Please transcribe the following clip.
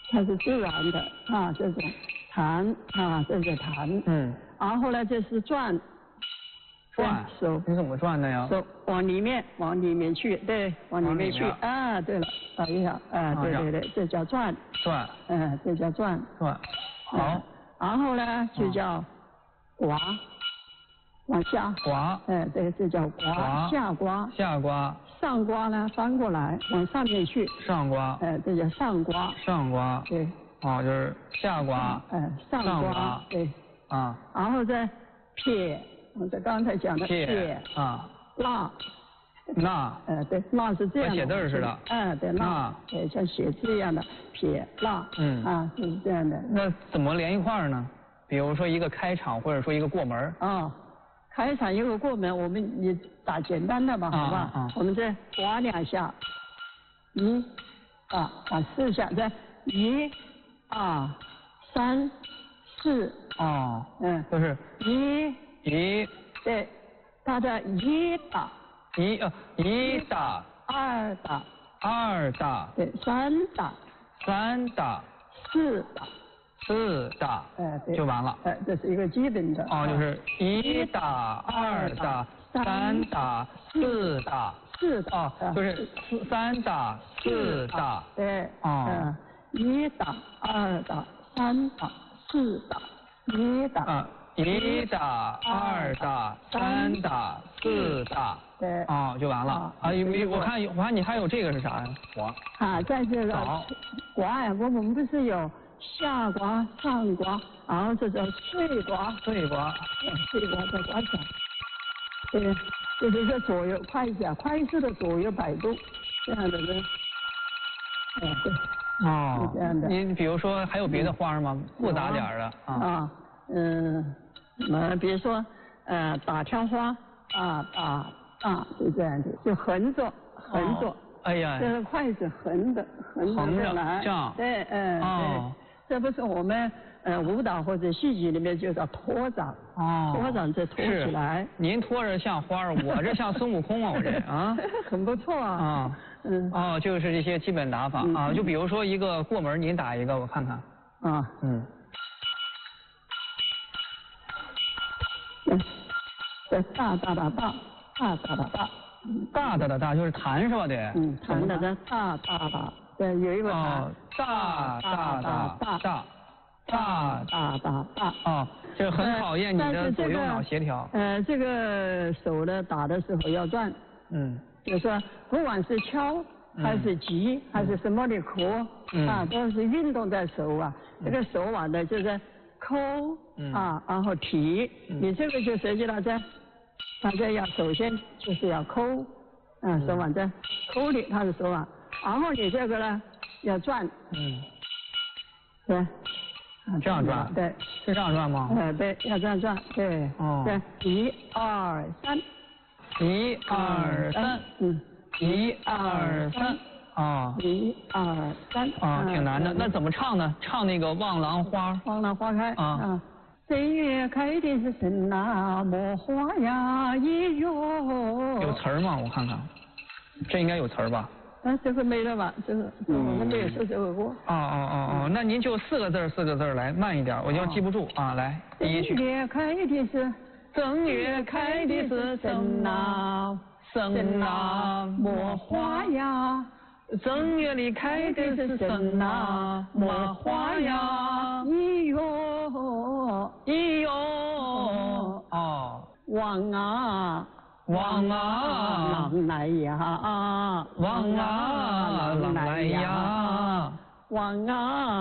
它是自然的啊，这种弹啊，这个弹。然后呢，这是转。 转手你怎么转的呀？ 手往里面去，对，往里面去啊，对了，找一下，对，这叫转。 转。 这叫转。 转。好。 然后呢，就叫刮，往下。 刮。 对，这叫刮。下刮。 下刮。 上刮呢，翻过来往上面去。 上刮。 这叫上刮。 上刮。对。哦，就是下刮。 上刮。对。啊。然后再撇。我这刚才讲的撇啊，捺， 对，捺是这样的， 写字似的， 对，捺，对，像写字一样的撇捺，就是这样的。 那怎么连一块儿呢？比如说一个开场，或者说一个过门。 开场一个过门，我们你打简单的吧，好吧？我们再刮2下，1、2、4下，再1、2、3、4。 就是 1。对，大家1打 ，1打 ，2打 ，2打， 对，3打 ，3打 ，4打 ，4打， 对， 就完了。 这是一个基本的。 就是1打，2打，3打，4打 ，4打， 就是3打，4打， 对，1打，2打，3打，4打，1打。 1打，2打，3打，4打， 对， 就完了。我看你还有这个是啥呀？刮。 在这个刮呀，我们不是有下刮、上刮，然后这叫碎刮。 碎刮再刮起来。对，就是这左右快一下，快速的左右摆动，这样的呢。对。是这样的。 你比如说还有别的花吗？复杂点的比如说打挑花是这样的，就横着。 哎呀， 这个筷子横着来， 这样。 对，对，这不是我们舞蹈或者戏剧里面就叫拖掌。拖掌这拖起来。 您拖着像花儿，我这像孙悟空啊，我这很不错啊。 就是这些基本打法就比如说一个过门，您打一个我看看。 大， 大就是弹是吧？得。 弹的大，对，有一个大。这很考验你的左右脑协调。 这个手呢打的时候要转。就是说不管是敲还是击还是什么的壳都是运动在手啊。这个手腕的就是抠然后提。你这个就涉及到大家要首先就是要抠手腕在抠的他的手腕，然后你这个呢要转。对。 这样转。 对。 是这样转吗？ 对，要这样转。对。对，1、2、3。 1、2、3。1、2、3。 1、2、3。 挺难的。那怎么唱呢？唱那个望郎花。 望郎花开。正月开的是神呐，莫花呀一哟。 有词儿吗？我看看，这应该有词儿吧？ 这个没了吧？就是我们没有说这个过。 那您就4个字来，慢一点，我就记不住来。第一句。 正月开的是， 正月开的是神呐，神呐莫花呀。 正月里开的是神呐，莫花呀， 一哟。望啊，郎来呀， 望啊，郎来呀， 望啊。